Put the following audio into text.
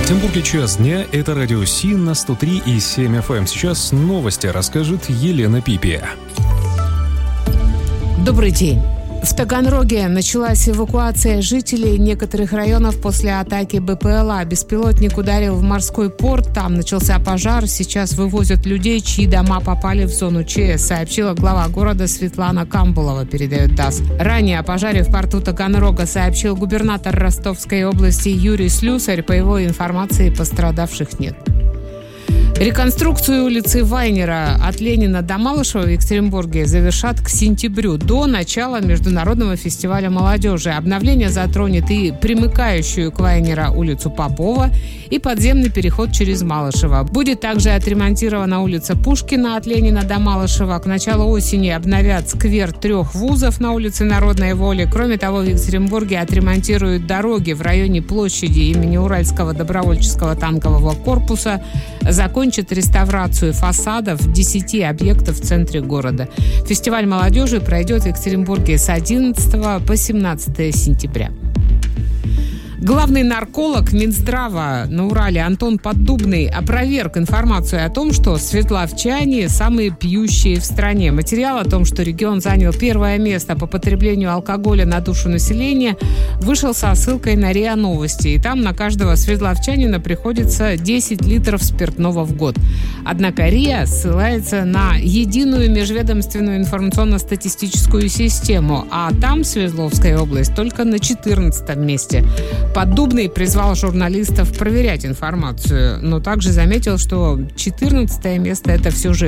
Екатеринбурге час дня. Это радио СИН на 103,7 FM. Сейчас новости расскажет Елена Пипи. Добрый день. В Таганроге началась эвакуация жителей некоторых районов после атаки БПЛА. Беспилотник ударил в морской порт, там начался пожар. Сейчас вывозят людей, чьи дома попали в зону ЧС, сообщила глава города Светлана Камбулова, передает ТАСС. Ранее о пожаре в порту Таганрога сообщил губернатор Ростовской области Юрий Слюсарь. По его информации, пострадавших нет. Реконструкцию улицы Вайнера от Ленина до Малышева в Екатеринбурге завершат к сентябрю, до начала Международного фестиваля молодежи. Обновление затронет и примыкающую к Вайнера улицу Попова, и подземный переход через Малышево. Будет также отремонтирована улица Пушкина от Ленина до Малышева. К началу осени обновят сквер 3 вузов на улице Народной воли. Кроме того, в Екатеринбурге отремонтируют дороги в районе площади имени Уральского добровольческого танкового корпуса, закончат реставрацию фасадов 10 объектов в центре города. Фестиваль молодежи пройдет в Екатеринбурге с 11 по 17 сентября. Главный нарколог Минздрава на Урале Антон Поддубный опроверг информацию о том, что свердловчане самые пьющие в стране. Материал о том, что регион занял первое место по потреблению алкоголя на душу населения, вышел со ссылкой на РИА Новости. И там на каждого свердловчанина приходится 10 литров спиртного в год. Однако РИА ссылается на единую межведомственную информационно-статистическую систему, а там Свердловская область только на 14-м месте. Поддубный призвал журналистов проверять информацию, но также заметил, что 14 место – это все же